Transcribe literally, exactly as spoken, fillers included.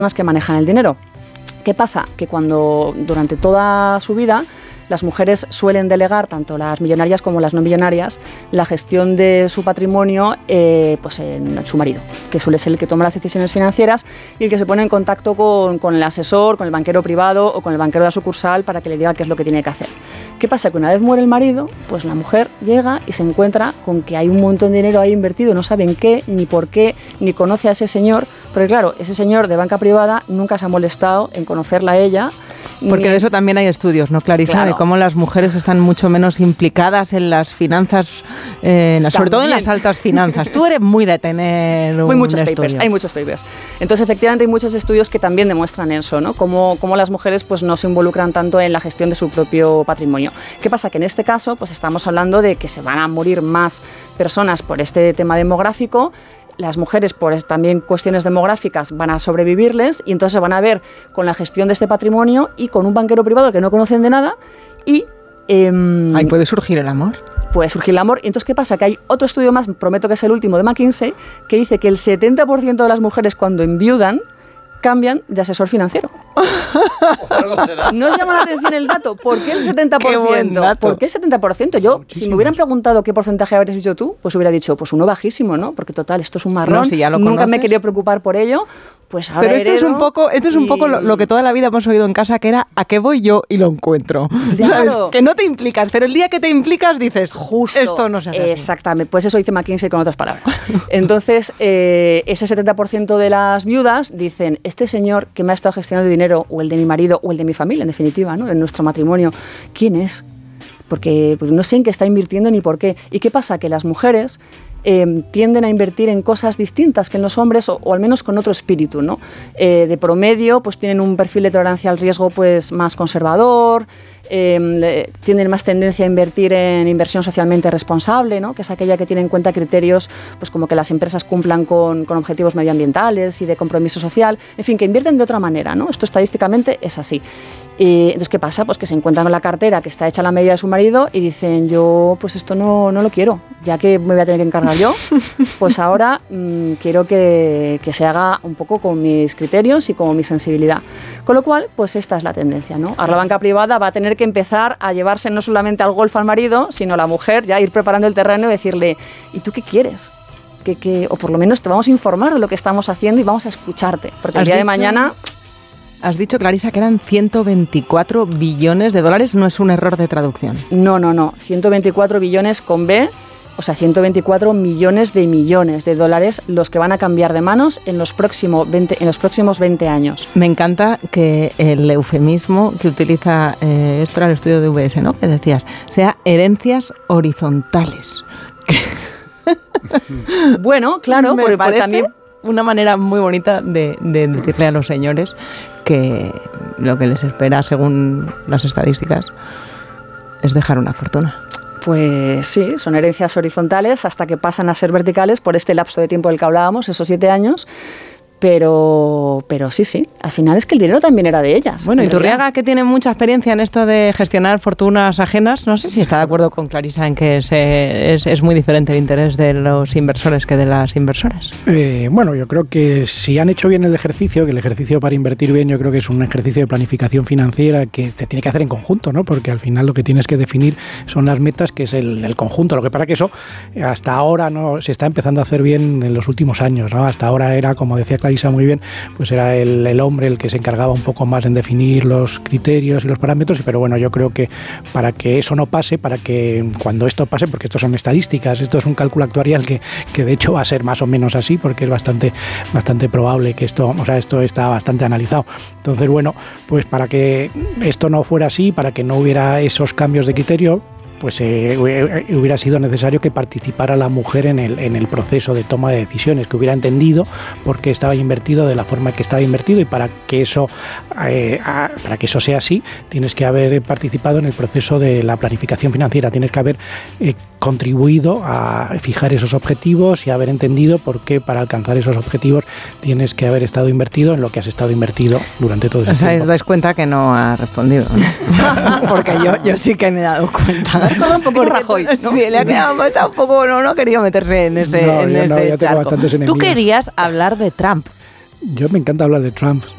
que manejan el dinero. ¿Qué pasa? Que cuando durante toda su vida las mujeres suelen delegar, tanto las millonarias como las no millonarias, la gestión de su patrimonio eh, pues en su marido, que suele ser el que toma las decisiones financieras y el que se pone en contacto con, con el asesor, con el banquero privado o con el banquero de la sucursal para que le diga qué es lo que tiene que hacer. ¿Qué pasa? Que una vez muere el marido, pues la mujer llega y se encuentra con que hay un montón de dinero ahí invertido, no saben qué, ni por qué, ni conoce a ese señor, porque claro, ese señor de banca privada nunca se ha molestado en conocerla a ella. Porque ni... de eso también hay estudios, ¿no, Clarisa? Claro. De cómo las mujeres están mucho menos implicadas en las finanzas, eh, en la, sobre todo en las altas finanzas. Tú eres muy de tener un Muy muchos estudio. papers, hay muchos papers. Entonces, efectivamente, hay muchos estudios que también demuestran eso, ¿no? Cómo, cómo las mujeres pues, no se involucran tanto en la gestión de su propio patrimonio. ¿Qué pasa? Que en este caso pues, estamos hablando de que se van a morir más personas por este tema demográfico. Las mujeres, por también cuestiones demográficas, van a sobrevivirles y entonces van a ver con la gestión de este patrimonio y con un banquero privado que no conocen de nada y... Eh, Ahí puede surgir el amor. Puede surgir el amor. Y entonces, ¿qué pasa? Que hay otro estudio más, prometo que es el último, de McKinsey, que dice que el setenta por ciento de las mujeres cuando enviudan cambian de asesor financiero. ¿No os llama la atención el dato? ¿Por qué el setenta por ciento? Qué buen dato. ¿Por qué el setenta por ciento? Yo, Muchísimo. si me hubieran preguntado qué porcentaje habrías dicho tú, pues hubiera dicho, pues uno bajísimo, ¿no? Porque total, esto es un marrón, No, si ya lo nunca conoces. me he querido preocupar por ello, pues ahora Pero esto es un heredo poco, esto es un y- poco lo, lo que toda la vida hemos oído en casa, que era ¿a qué voy yo y lo encuentro? Claro. ¿Sabes? Que no te implicas, pero el día que te implicas dices, Justo, esto no se hace así. Exactamente, pues eso dice McKinsey con otras palabras. Entonces, eh, ese setenta por ciento de las viudas dicen, este señor que me ha estado gestionando el dinero, o el de mi marido, o el de mi familia, en definitiva, ¿no? En nuestro matrimonio, ¿quién es? Porque pues, no sé en qué está invirtiendo ni por qué. ¿Y qué pasa? Que las mujeres eh, tienden a invertir en cosas distintas que en los hombres, o, o al menos con otro espíritu, ¿no? Eh, de promedio, pues tienen un perfil de tolerancia al riesgo pues, más conservador, eh, le- tienen más tendencia a invertir en inversión socialmente responsable, ¿no? Que es aquella que tiene en cuenta criterios pues como que las empresas cumplan con, con objetivos medioambientales y de compromiso social, en fin, que invierten de otra manera, ¿no? Esto estadísticamente es así. Y entonces, ¿qué pasa? Pues que se encuentran con la cartera que está hecha a la medida de su marido y dicen, yo pues esto no, no lo quiero, ya que me voy a tener que encargar yo, pues ahora mmm, quiero que, que se haga un poco con mis criterios y con mi sensibilidad. Con lo cual, pues esta es la tendencia, ¿no? Ahora la banca privada va a tener que empezar a llevarse no solamente al golf al marido, sino a la mujer, ya ir preparando el terreno y decirle, ¿y tú qué quieres? Que, que, o por lo menos te vamos a informar de lo que estamos haciendo y vamos a escucharte, porque el ¿Has día de dicho? mañana... Has dicho, Clarisa, que eran ciento veinticuatro billones de dólares, no es un error de traducción. No, no, no, ciento veinticuatro billones con B, o sea, ciento veinticuatro millones de millones de dólares los que van a cambiar de manos en los, próximo veinte, en los próximos veinte años. Me encanta que el eufemismo que utiliza, eh, esto era el estudio de U B S, ¿no? Que decías, sea herencias horizontales. Bueno, claro, Me porque pues, parece también... una manera muy bonita de, de decirle a los señores que lo que les espera, según las estadísticas, es dejar una fortuna. Pues sí, son herencias horizontales hasta que pasan a ser verticales por este lapso de tiempo del que hablábamos, esos siete años. Pero, pero sí, sí, al final es que el dinero también era de ellas. Bueno, y en realidad. Turriaga, que tiene mucha experiencia en esto de gestionar fortunas ajenas, no sé si está de acuerdo con Clarisa en que se, es, es muy diferente el interés de los inversores que de las inversoras. Eh, bueno, yo creo que si han hecho bien el ejercicio, que el ejercicio para invertir bien yo creo que es un ejercicio de planificación financiera que se tiene que hacer en conjunto, ¿no? Porque al final lo que tienes que definir son las metas, que es el, el conjunto. Lo que pasa que eso hasta ahora no se está empezando a hacer bien en los últimos años, ¿no? Hasta ahora era, como decía Clarisa muy bien, pues era el, el hombre el que se encargaba un poco más en definir los criterios y los parámetros, pero bueno, yo creo que para que eso no pase, para que cuando esto pase, porque esto son estadísticas, esto es un cálculo actuarial que, que de hecho va a ser más o menos así, porque es bastante, bastante probable que esto, o sea, esto está bastante analizado. Entonces, bueno, pues para que esto no fuera así, para que no hubiera esos cambios de criterio, pues eh, hubiera sido necesario que participara la mujer en el, en el proceso de toma de decisiones, que hubiera entendido por qué estaba invertido de la forma que estaba invertido, y para que eso, eh, para que eso sea así, tienes que haber participado en el proceso de la planificación financiera, tienes que haber eh, contribuido a fijar esos objetivos y haber entendido por qué para alcanzar esos objetivos tienes que haber estado invertido en lo que has estado invertido durante todo ese O sea, tiempo. os dais cuenta que no ha respondido, ¿no? Porque yo, yo sí que me he dado cuenta. Un poquito Rajoy, ¿no? Sí, le ha quedado está un poco, no, no ha querido meterse en ese, No, en yo no, ese yo tengo charco. bastantes Tú enemigos. querías hablar de Trump. Yo me encanta hablar de Trump.